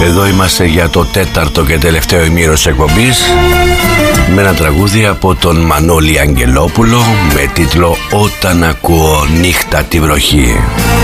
Εδώ είμαστε για το τέταρτο και τελευταίο ημίρος εκπομπής με ένα τραγούδι από τον Μανώλη Αγγελόπουλο με τίτλο «Όταν ακούω νύχτα τη βροχή».